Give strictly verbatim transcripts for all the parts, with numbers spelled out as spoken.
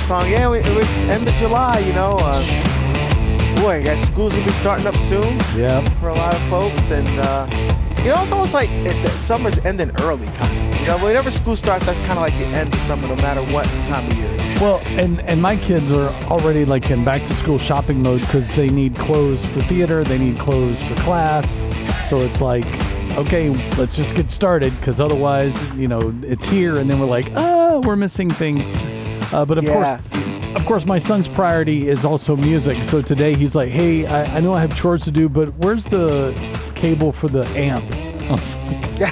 song. Yeah, it, it's end of July, you know. Uh, boy, I guess school's going to be starting up soon. Yeah. For a lot of folks. And, uh, you know, it's almost like it, the summer's ending early, kind of. You know, whenever school starts, that's kind of like the end of summer, no matter what time of year it is. Well, and, and my kids are already like in back-to-school shopping mode because they need clothes for theater, they need clothes for class. So it's like, okay, let's just get started because otherwise, you know, it's here and then we're like, ah, we're missing things. Uh, but of Yeah. course, of course, my son's priority is also music. So today he's like, hey, I, I know I have chores to do, but where's the cable for the amp? I was like,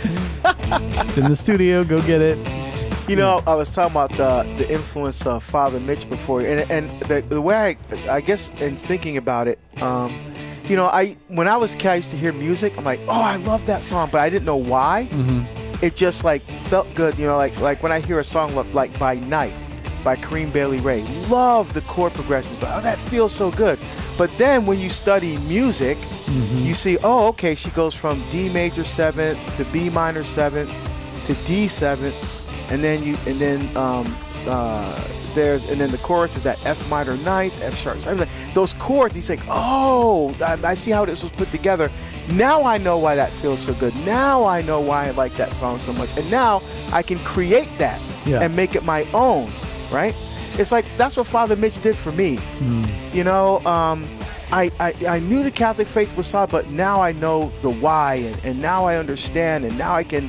it's in the studio. Go get it. Just, You know, I was talking about the the influence of Father Mitch before, and and the, the way I, I guess in thinking about it, um, you know, I when I was a kid, I used to hear music. I'm like, oh, I love that song, but I didn't know why. Mhm. It just like felt good, you know, like like when I hear a song like, like By Night by Kareem Bailey Ray, love the chord progressions, but oh, that feels so good. But then when you study music, Mhm. you see, oh, okay, she goes from D major seventh to B minor seventh to D seventh, and then you and then um, uh, there's and then the chorus is that F minor ninth, F sharp seventh. Those chords, you say, oh, I, I see how this was put together. Now I know why that feels so good. Now I know why I like that song so much, and now I can create that Yeah. and make it my own. Right? It's like that's what Father Mitch did for me. Mm. You know, um, I, I I knew the Catholic faith was solid, but now I know the why, and, and now I understand, and now I can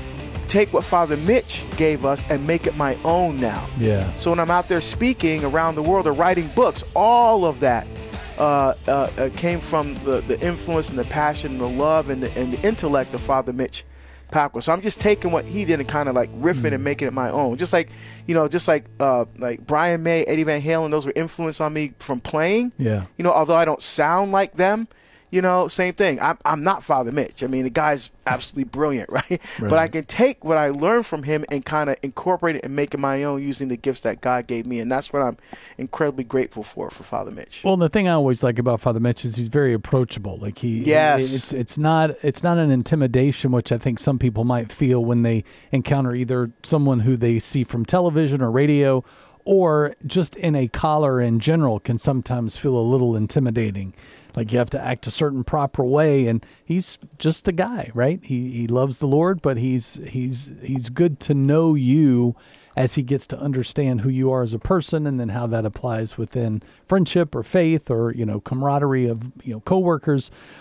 take what Father Mitch gave us and make it my own now. Yeah. So when I'm out there speaking around the world or writing books, all of that uh, uh, uh, came from the, the influence and the passion and the love and the, and the intellect of Father Mitch Pacwa. So I'm just taking what he did and kind of like riffing and making it my own. Just like, you know, just like uh, like Brian May, Eddie Van Halen, those were influence on me from playing. Yeah. You know, although I don't sound like them, you know, same thing. I'm, I'm not Father Mitch. I mean, the guy's absolutely brilliant, right? Right. But I can take what I learned from him and kind of incorporate it and make it my own using the gifts that God gave me. And that's what I'm incredibly grateful for, for Father Mitch. Well, the thing I always like about Father Mitch is he's very approachable. Like he, Yes. it's it's not it's not an intimidation, which I think some people might feel when they encounter either someone who they see from television or radio, or just in a collar in general can sometimes feel a little intimidating. Like you have to act a certain proper way, and he's just a guy, right? He he loves the Lord, but he's he's he's good to know you as he gets to understand who you are as a person, and then how that applies within friendship or faith or, you know, camaraderie of, you know, coworkers.